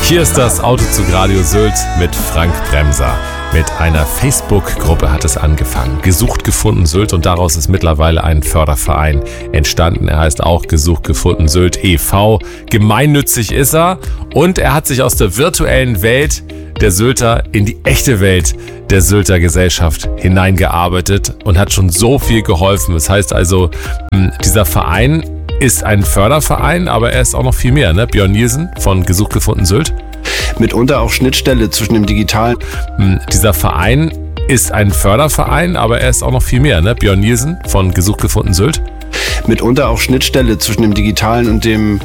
Hier ist das Autozug Radio Sylt mit Frank Bremser. Mit einer Facebook-Gruppe hat es angefangen. Gesucht gefunden Sylt, und daraus ist mittlerweile ein Förderverein entstanden. Er heißt auch Gesucht gefunden Sylt e.V. Gemeinnützig ist er, und er hat sich aus der virtuellen Welt der Sylter in die echte Welt der Sylter Gesellschaft hineingearbeitet und hat schon so viel geholfen. Das heißt also, dieser Verein ist ein Förderverein, aber er ist auch noch viel mehr, ne? Björn Nielsen von Gesucht gefunden Sylt. Mitunter auch Schnittstelle zwischen dem Digitalen. Dieser Verein ist ein Förderverein, aber er ist auch noch viel mehr, ne? Björn Nielsen von Gesucht gefunden Sylt. Mitunter auch Schnittstelle zwischen dem Digitalen und dem